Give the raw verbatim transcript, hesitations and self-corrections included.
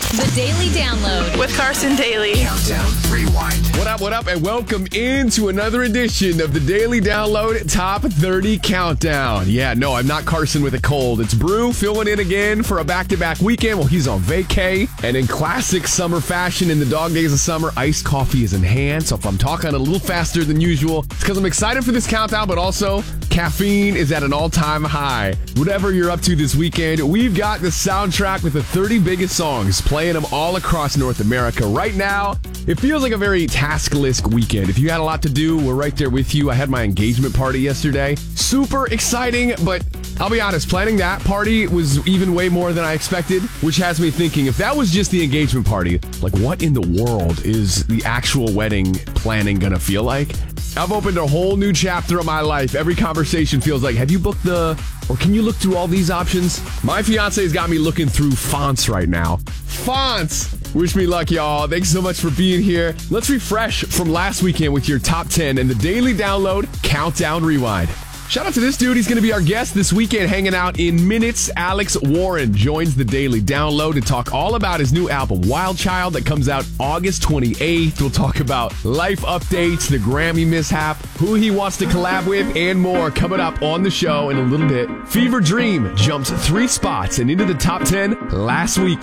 The Daily Download with Carson Daly. Countdown Rewind. What up, what up, and welcome into another edition of the Daily Download Top thirty Countdown. Yeah, no, I'm not Carson with a cold. It's Brew filling in again for a back-to-back weekend. Well, he's on vacay. And in classic summer fashion, in the dog days of summer, iced coffee is in hand. So if I'm talking a little faster than usual, it's because I'm excited for this countdown, but also caffeine is at an all-time high. Whatever you're up to this weekend, we've got the soundtrack with the thirty biggest songs, playing them all across North America. Right now, it feels like a very taskless weekend. If you had a lot to do, we're right there with you. I had my engagement party yesterday. Super exciting, but I'll be honest, planning that party was even way more than I expected, which has me thinking, if that was just the engagement party, like what in the world is the actual wedding planning gonna feel like? I've opened a whole new chapter of my life. Every conversation feels like, have you booked the, or can you look through all these options? My fiance's got me looking through fonts right now. Fonts! Wish me luck, y'all. Thanks so much for being here. Let's refresh from last weekend with your top ten and the Daily Download Countdown Rewind. Shout out to this dude. He's going to be our guest this weekend, hanging out in minutes. Alex Warren joins the Daily Download to talk all about his new album, Wild Child, that comes out August twenty-eighth. We'll talk about life updates, the Grammy mishap, who he wants to collab with, and more coming up on the show in a little bit. Fever Dream jumped three spots and into the top ten last week.